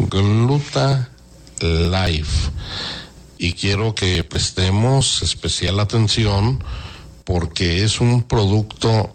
Gluta Life. Y quiero que prestemos especial atención porque es un producto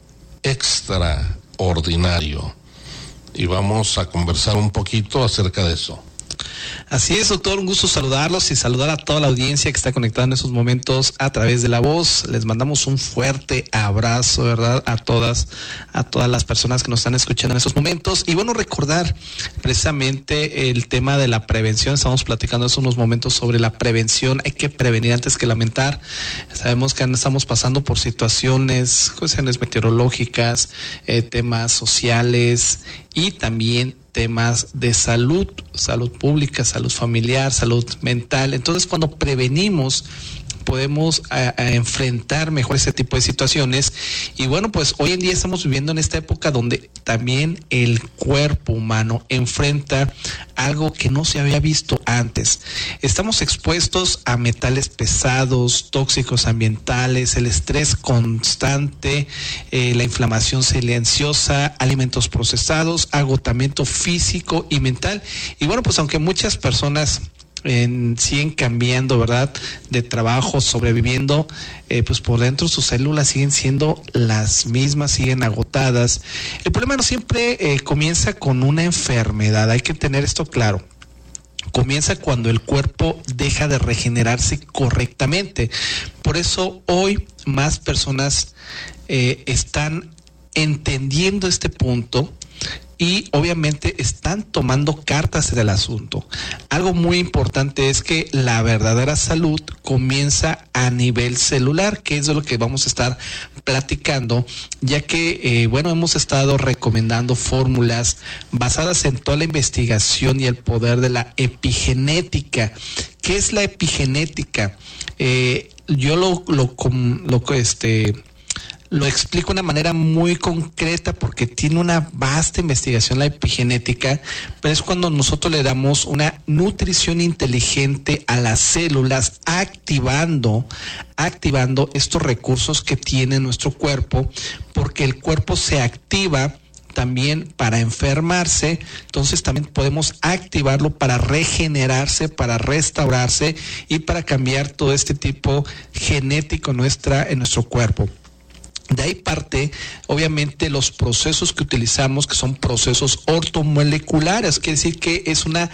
extraordinario. Y vamos a conversar un poquito acerca de eso. Así es, doctor, un gusto saludarlos y saludar a toda la audiencia que está conectada en estos momentos a través de la voz. Les mandamos un fuerte abrazo, ¿verdad? A todas las personas que nos están escuchando en estos momentos. Y bueno, recordar precisamente el tema de la prevención. Estamos platicando hace unos momentos sobre la prevención. Hay que prevenir antes que lamentar. Sabemos que estamos pasando por situaciones, cuestiones meteorológicas, temas sociales y también temas de salud pública, salud familiar, salud mental. Entonces, cuando prevenimos, podemos enfrentar mejor ese tipo de situaciones. Y bueno, pues hoy en día estamos viviendo en esta época donde también el cuerpo humano enfrenta algo que no se había visto antes. Estamos expuestos a metales pesados, tóxicos ambientales, el estrés constante, la inflamación silenciosa, alimentos procesados, agotamiento físico y mental. Y bueno, pues aunque muchas personas siguen cambiando, ¿verdad?, de trabajo, sobreviviendo, pues por dentro sus células siguen siendo las mismas, siguen agotadas. El problema no siempre comienza con una enfermedad, hay que tener esto claro. Comienza cuando el cuerpo deja de regenerarse correctamente. Por eso hoy más personas están entendiendo este punto y obviamente están tomando cartas en el asunto. Algo muy importante es que la verdadera salud comienza a nivel celular, que es de lo que vamos a estar platicando, ya que, hemos estado recomendando fórmulas basadas en toda la investigación y el poder de la epigenética. ¿Qué es la epigenética? Yo lo explico de una manera muy concreta porque tiene una vasta investigación la epigenética, pero es cuando nosotros le damos una nutrición inteligente a las células, activando estos recursos que tiene nuestro cuerpo, porque el cuerpo se activa también para enfermarse, entonces también podemos activarlo para regenerarse, para restaurarse y para cambiar todo este tipo genético en nuestro cuerpo. De ahí parte, obviamente, los procesos que utilizamos, que son procesos ortomoleculares, quiere decir que es una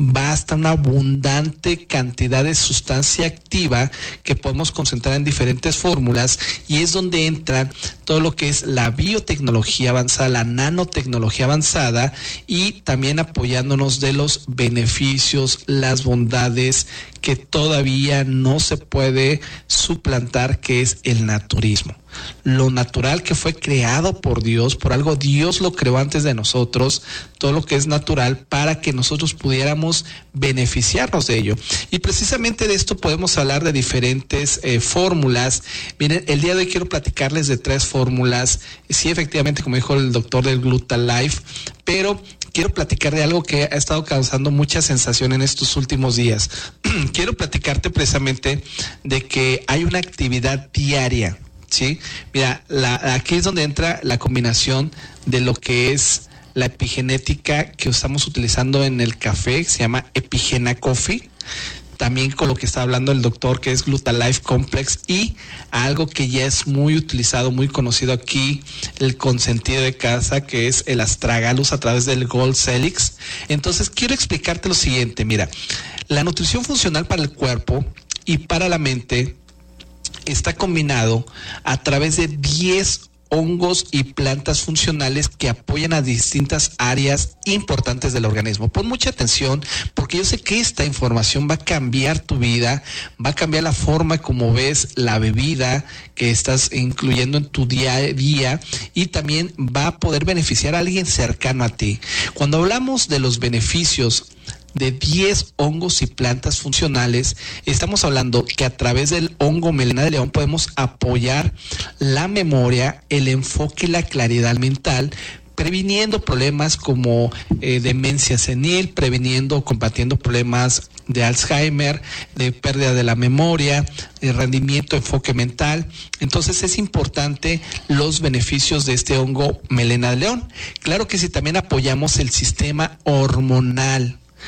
abundante cantidad de sustancia activa que podemos concentrar en diferentes fórmulas, y es donde entra todo lo que es la biotecnología avanzada, la nanotecnología avanzada, y también apoyándonos de los beneficios, las bondades que todavía no se puede suplantar, que es el naturismo. Lo natural que fue creado por Dios, por algo Dios lo creó antes de nosotros, todo lo que es natural para que nosotros pudiéramos beneficiarnos de ello. Y precisamente de esto podemos hablar de diferentes fórmulas. Miren, el día de hoy quiero platicarles de 3 fórmulas. Sí, efectivamente, como dijo el doctor del Gluta Life, pero quiero platicar de algo que ha estado causando mucha sensación en estos últimos días. Quiero platicarte precisamente de que hay una actividad diaria. Sí, mira, aquí es donde entra la combinación de lo que es la epigenética que estamos utilizando en el café, que se llama Epigena Coffee, también con lo que está hablando el doctor, que es Gluta Life Complex, y algo que ya es muy utilizado, muy conocido aquí, el consentido de casa, que es el Astragalus a través del Gold Celix. Entonces, quiero explicarte lo siguiente. Mira, la nutrición funcional para el cuerpo y para la mente está combinado a través de 10 hongos y plantas funcionales que apoyan a distintas áreas importantes del organismo. Pon mucha atención porque yo sé que esta información va a cambiar tu vida, va a cambiar la forma como ves la bebida que estás incluyendo en tu día a día, y también va a poder beneficiar a alguien cercano a ti. Cuando hablamos de los beneficios de 10 hongos y plantas funcionales, estamos hablando que a través del hongo melena de león podemos apoyar la memoria, el enfoque y la claridad mental, previniendo problemas como demencia senil, previniendo o combatiendo problemas de Alzheimer, de pérdida de la memoria, de rendimiento, enfoque mental. Entonces es importante los beneficios de este hongo melena de león. Claro que sí, también apoyamos el sistema hormonal.